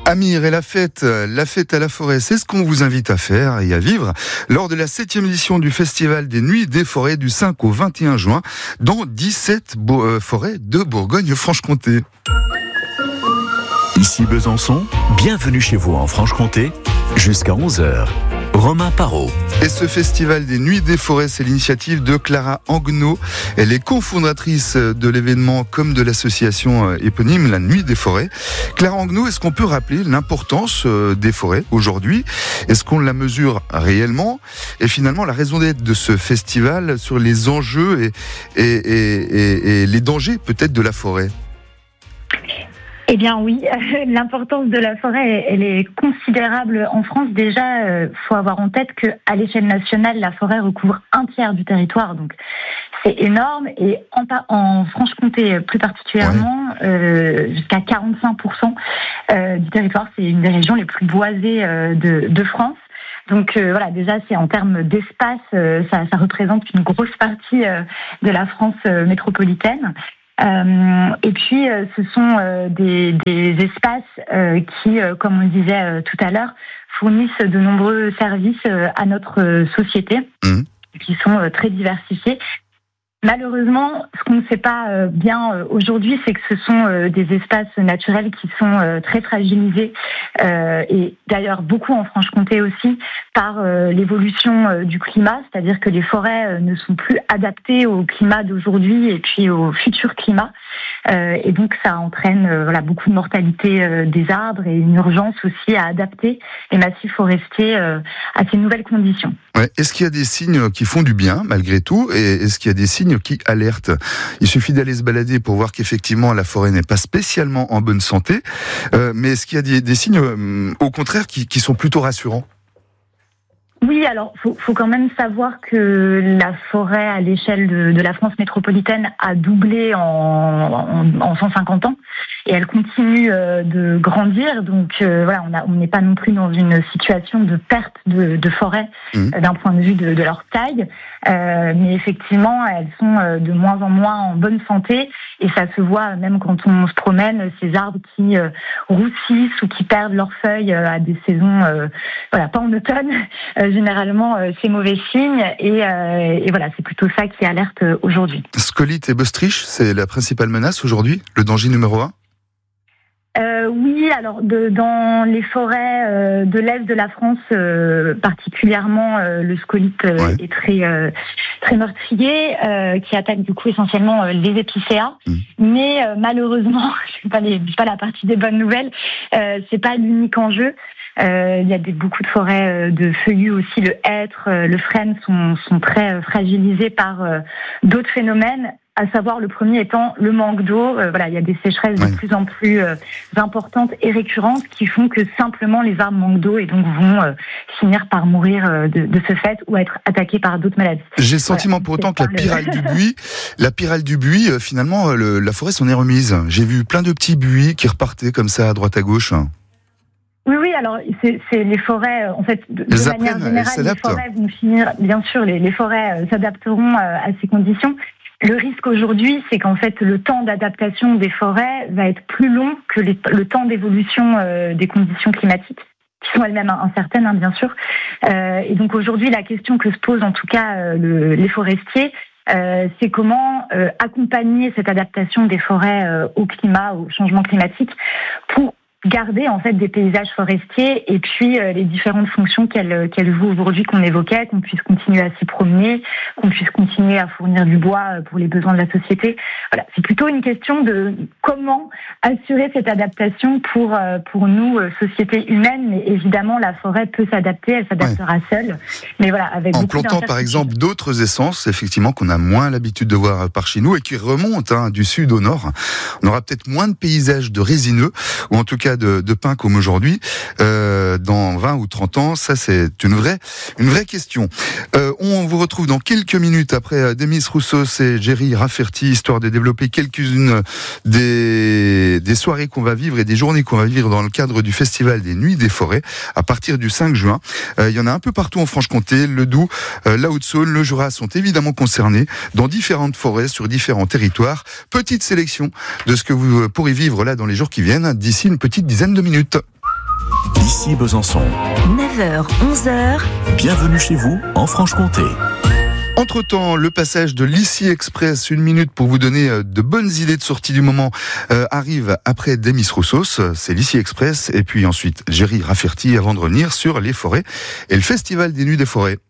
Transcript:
Amir et la fête à la forêt, c'est ce qu'on vous invite à faire et à vivre lors de la 7e édition du Festival des Nuits des Forêts du 5 au 21 juin dans 17 forêts de Bourgogne-Franche-Comté. Ici Besançon, bienvenue chez vous en Franche-Comté, jusqu'à 11h. Romain Parot. Et ce Festival des Nuits des Forêts, c'est l'initiative de Clara Anguenot. Elle est cofondatrice de l'événement comme de l'association éponyme La Nuit des Forêts. Clara Anguenot, est-ce qu'on peut rappeler l'importance des forêts aujourd'hui ? Est-ce qu'on la mesure réellement ? Et finalement, la raison d'être de ce festival sur les enjeux et les dangers peut-être de la forêt ? Eh bien oui, l'importance de la forêt, elle est considérable en France. Déjà, faut avoir en tête qu'à l'échelle nationale, la forêt recouvre un tiers du territoire, donc c'est énorme. Et en Franche-Comté plus particulièrement, jusqu'à 45% du territoire, c'est une des régions les plus boisées de France. Donc voilà, déjà c'est en termes d'espace, ça représente une grosse partie de la France métropolitaine. Et puis, ce sont des espaces qui, comme on le disait tout à l'heure, fournissent de nombreux services à notre société, qui sont très diversifiés. Malheureusement, ce qu'on ne sait pas bien aujourd'hui, c'est que ce sont des espaces naturels qui sont très fragilisés, et d'ailleurs beaucoup en Franche-Comté aussi, par l'évolution du climat, c'est-à-dire que les forêts ne sont plus adaptées au climat d'aujourd'hui et puis au futur climat, et donc ça entraîne beaucoup de mortalité des arbres et une urgence aussi à adapter les massifs forestiers à ces nouvelles conditions. Ouais. Est-ce qu'il y a des signes qui font du bien malgré tout, et est-ce qu'il y a des signes qui alertent ? Il suffit d'aller se balader pour voir qu'effectivement la forêt n'est pas spécialement en bonne santé, mais est-ce qu'il y a des signes au contraire qui sont plutôt rassurants ? Oui, alors faut quand même savoir que la forêt à l'échelle de la France métropolitaine a doublé en 150 ans et elle continue de grandir. Donc on n'est pas non plus dans une situation de perte de forêt d'un point de vue de leur taille, mais effectivement elles sont de moins en moins en bonne santé et ça se voit même quand on se promène, ces arbres qui roussissent ou qui perdent leurs feuilles à des saisons, pas en automne. Généralement, c'est mauvais signe et voilà, c'est plutôt ça qui alerte aujourd'hui. Scolyte et Böstrich, c'est la principale menace aujourd'hui, le danger numéro 1 ? Oui, alors dans les forêts de l'est de la France, particulièrement, le scolyte est très meurtrier, qui attaque du coup essentiellement les épicéas. Mais malheureusement, c'est pas la partie des bonnes nouvelles, c'est pas l'unique enjeu. Il y a beaucoup de forêts de feuillus aussi, le hêtre, le frêne sont très fragilisés par d'autres phénomènes, à savoir le premier étant le manque d'eau. Il y a des sécheresses de plus en plus importantes et récurrentes qui font que simplement les arbres manquent d'eau et donc vont finir par mourir de ce fait ou être attaqués par d'autres maladies. J'ai le sentiment pourtant que la pyrale du buis, finalement, la forêt s'en est remise. J'ai vu plein de petits buis qui repartaient comme ça à droite à gauche. Oui, alors c'est les forêts, en fait, de manière générale, les forêts vont finir, bien sûr, les forêts s'adapteront à ces conditions. Le risque aujourd'hui, c'est qu'en fait, le temps d'adaptation des forêts va être plus long que le temps d'évolution des conditions climatiques, qui sont elles-mêmes incertaines, bien sûr. Et donc aujourd'hui, la question que se posent en tout cas les forestiers, c'est comment accompagner cette adaptation des forêts au climat, au changement climatique, pour garder en fait des paysages forestiers et puis les différentes fonctions qu'elles jouent aujourd'hui, qu'on évoquait, qu'on puisse continuer à s'y promener, qu'on puisse continuer à fournir du bois pour les besoins de la société. Voilà, c'est plutôt une question de comment assurer cette adaptation pour nous, société humaine, mais évidemment la forêt peut s'adapter, elle s'adaptera seule, mais voilà, avec en beaucoup plantant par exemple d'autres essences, effectivement, qu'on a moins l'habitude de voir par chez nous et qui remontent du sud au nord. On aura peut-être moins de paysages de résineux, ou en tout cas de pins comme aujourd'hui, dans 20 ou 30 ans. Ça, c'est une vraie question. On vous retrouve dans quelques minutes après Demis Roussos et Jerry Rafferty, histoire de développer quelques-unes des soirées qu'on va vivre et des journées qu'on va vivre dans le cadre du Festival des Nuits des Forêts à partir du 5 juin. Il y en a un peu partout en Franche-Comté, le Doubs, la Haute-Saône, le Jura sont évidemment concernés dans différentes forêts, sur différents territoires. Petite sélection de ce que vous pourrez vivre là dans les jours qui viennent, d'ici une petite dizaine de minutes. d'ici Besançon. 9h, 11h. Bienvenue chez vous en Franche-Comté. Entre-temps, le passage de l'Ici Express, 1 minute pour vous donner de bonnes idées de sortie du moment, arrive après Demis Roussos, c'est l'Ici Express, et puis ensuite Jerry Rafferty avant de revenir sur les forêts et le Festival des Nuits des Forêts.